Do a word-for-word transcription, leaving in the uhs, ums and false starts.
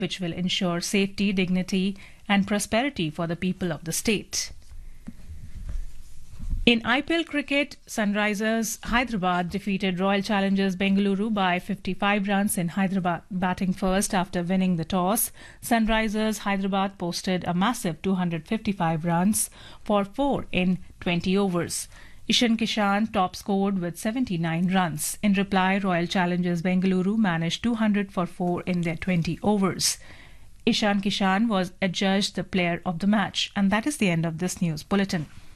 which will ensure safety, dignity, and prosperity for the people of the state. In I P L cricket, Sunrisers Hyderabad defeated Royal Challengers Bengaluru by fifty-five runs in Hyderabad, batting first after winning the toss. Sunrisers Hyderabad posted a massive two hundred fifty-five runs for four in twenty overs. Ishan Kishan top scored with seventy-nine runs. In reply, Royal Challengers Bengaluru managed two hundred for four in their twenty overs. Ishan Kishan was adjudged the player of the match. And that is the end of this news bulletin.